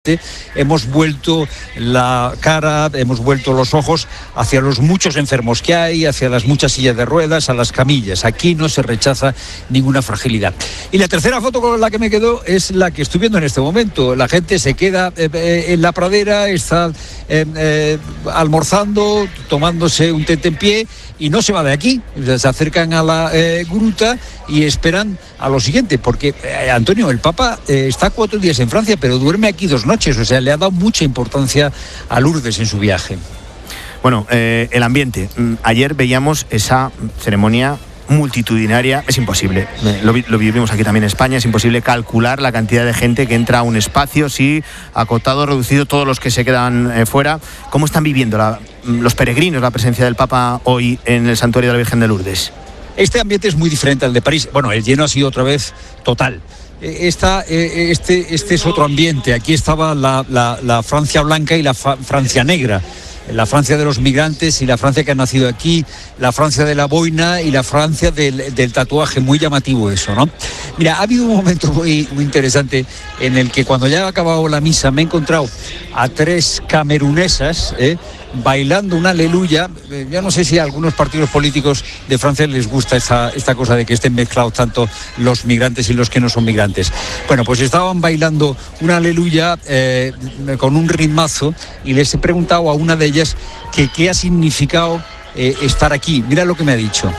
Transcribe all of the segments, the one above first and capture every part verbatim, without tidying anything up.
Hemos vuelto la cara, hemos vuelto los ojos hacia los muchos enfermos que hay, hacia las muchas sillas de ruedas, a las camillas. Aquí no se rechaza ninguna fragilidad. Y la tercera foto con la que me quedo es la que estoy viendo en este momento. La gente se queda eh, eh, en la pradera, está eh, eh, almorzando, tomándose un tentempié y no se va de aquí. Se acercan a la eh, gruta y esperan a lo siguiente, porque eh, Antonio, el Papa eh, está cuatro días en Francia, pero duerme aquí dos noches, o sea, le ha dado mucha importancia a Lourdes en su viaje. Bueno, eh, el ambiente. Ayer veíamos esa ceremonia multitudinaria. Es imposible, lo, lo vivimos aquí también en España, es imposible calcular la cantidad de gente que entra a un espacio, sí, acotado, reducido, todos los que se quedan eh, fuera. ¿Cómo están viviendo la, los peregrinos la presencia del Papa hoy en el Santuario de la Virgen de Lourdes? Este ambiente es muy diferente al de París. Bueno, el lleno ha sido otra vez total. Esta, este, este es otro ambiente. Aquí estaba la, la, la Francia blanca y la fa- Francia negra. La Francia de los migrantes y la Francia que ha nacido aquí, la Francia de la boina y la Francia del, del tatuaje, muy llamativo eso, ¿no? Mira, ha habido un momento muy, muy interesante en el que cuando ya ha acabado la misa me he encontrado a tres camerunesas, ¿eh? bailando una aleluya. Yo no sé si a algunos partidos políticos de Francia les gusta esta, esta cosa de que estén mezclados tanto los migrantes y los que no son migrantes. Bueno, pues estaban bailando una aleluya eh, con un ritmazo y les he preguntado a una de ellas que qué ha significado eh, estar aquí. Mira lo que me ha dicho.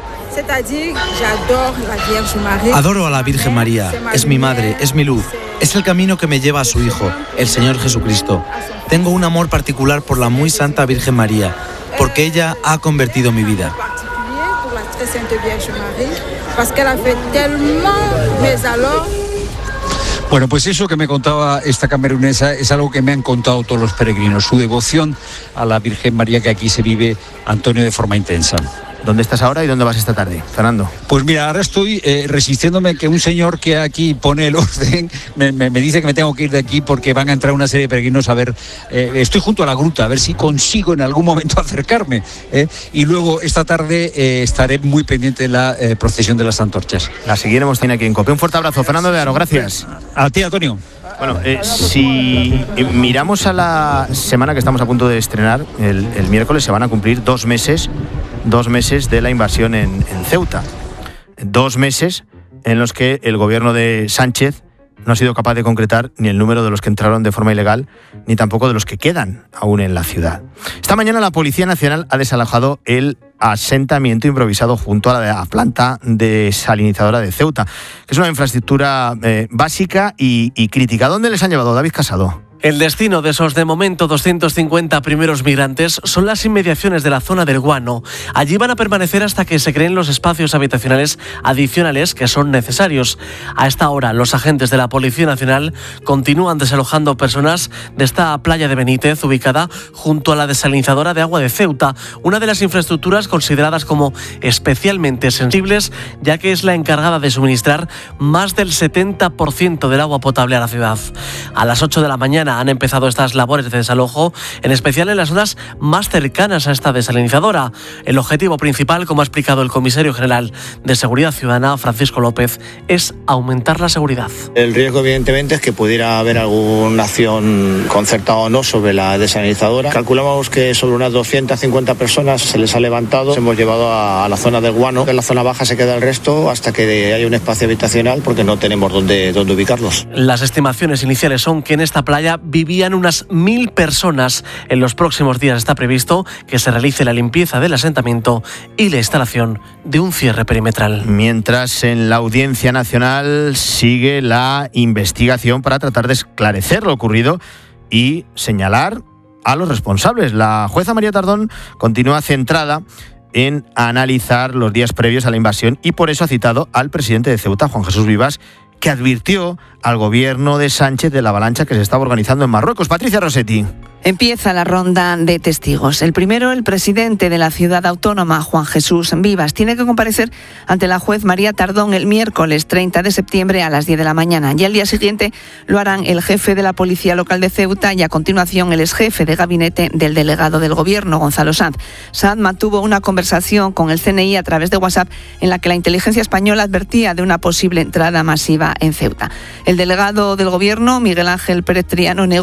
Adoro a la Virgen María, es mi madre, es mi luz, es el camino que me lleva a su Hijo, el Señor Jesucristo. Tengo un amor particular por la muy Santa Virgen María, porque ella ha convertido mi vida. Bueno, pues eso que me contaba esta camerunesa es algo que me han contado todos los peregrinos, su devoción a la Virgen María, que aquí se vive, Antonio, de forma intensa. ¿Dónde estás ahora y dónde vas esta tarde, Fernando? Pues mira, ahora estoy eh, resistiéndome que un señor que aquí pone el orden me, me, me dice que me tengo que ir de aquí porque van a entrar una serie de peregrinos a ver, eh, estoy junto a la gruta, a ver si consigo en algún momento acercarme. Eh, y luego esta tarde eh, estaré muy pendiente de la eh, procesión de las antorchas. La seguiremos también aquí en COPE. Un fuerte abrazo, Fernando de Aro, gracias. A ti, Antonio. Bueno, eh, si miramos a la semana que estamos a punto de estrenar, el, el miércoles se van a cumplir dos meses dos meses de la invasión en, en Ceuta. Dos meses en los que el gobierno de Sánchez no ha sido capaz de concretar ni el número de los que entraron de forma ilegal, ni tampoco de los que quedan aún en la ciudad. Esta mañana la Policía Nacional ha desalojado el asentamiento improvisado junto a la planta desalinizadora de Ceuta, que es una infraestructura eh, básica y, y crítica. ¿Dónde les han llevado, David Casado? El destino de esos, de momento, doscientos cincuenta primeros migrantes son las inmediaciones de la zona del Guano. Allí van a permanecer hasta que se creen los espacios habitacionales adicionales que son necesarios. A esta hora, los agentes de la Policía Nacional continúan desalojando personas de esta playa de Benítez, ubicada junto a la desalinizadora de agua de Ceuta, una de las infraestructuras consideradas como especialmente sensibles, ya que es la encargada de suministrar más del setenta por ciento del agua potable a la ciudad. A las ocho de la mañana han empezado estas labores de desalojo, en especial en las zonas más cercanas a esta desalinizadora. El objetivo principal, como ha explicado el comisario general de Seguridad Ciudadana, Francisco López, es aumentar la seguridad. El riesgo, evidentemente, es que pudiera haber alguna acción concertada o no sobre la desalinizadora. Calculamos que sobre unas doscientas cincuenta personas se les ha levantado. Hemos llevado a, a la zona del Guano. En la zona baja se queda el resto hasta que haya un espacio habitacional, porque no tenemos dónde, dónde ubicarlos. Las estimaciones iniciales son que en esta playa vivían unas mil personas. En los próximos días está previsto que se realice la limpieza del asentamiento y la instalación de un cierre perimetral. Mientras en la Audiencia Nacional sigue la investigación para tratar de esclarecer lo ocurrido y señalar a los responsables. La jueza María Tardón continúa centrada en analizar los días previos a la invasión y por eso ha citado al presidente de Ceuta, Juan Jesús Vivas, que advirtió al gobierno de Sánchez de la avalancha que se estaba organizando en Marruecos. Patricia Rossetti. Empieza la ronda de testigos. El primero, el presidente de la ciudad autónoma, Juan Jesús Vivas, tiene que comparecer ante la juez María Tardón el miércoles treinta de septiembre a las diez de la mañana. Y al día siguiente lo harán el jefe de la Policía Local de Ceuta y a continuación el exjefe de gabinete del delegado del Gobierno, Gonzalo Sanz. Sanz mantuvo una conversación con el C N I a través de WhatsApp en la que la inteligencia española advertía de una posible entrada masiva en Ceuta. El delegado del Gobierno, Miguel Ángel Pérez Triano, negó